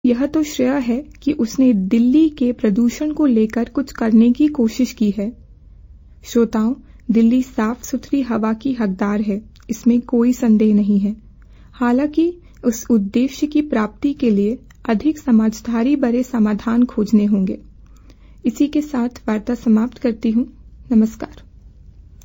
यह तो श्रेय है कि उसने दिल्ली के प्रदूषण को लेकर कुछ करने की कोशिश की है। श्रोताओं, दिल्ली साफ सुथरी हवा की हकदार है, इसमें कोई संदेह नहीं है। हालांकि उस उद्देश्य की प्राप्ति के लिए अधिक समझदारी भरे समाधान खोजने होंगे। इसी के साथ वार्ता समाप्त करती हूँ। नमस्कार।